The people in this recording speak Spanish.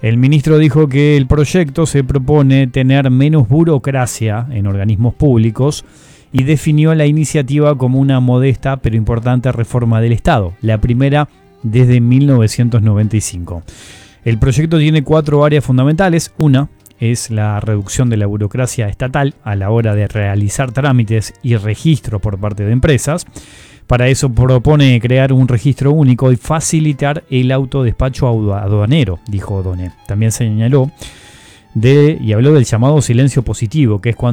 El ministro dijo que el proyecto se propone tener menos burocracia en organismos públicos y definió la iniciativa como una modesta pero importante reforma del Estado, la primera desde 1995. El proyecto tiene 4 áreas fundamentales. Una es la reducción de la burocracia estatal a la hora de realizar trámites y registros por parte de empresas. Para eso propone crear un registro único y facilitar el autodespacho aduanero, dijo Donné. También señaló y habló del llamado silencio positivo, que es cuando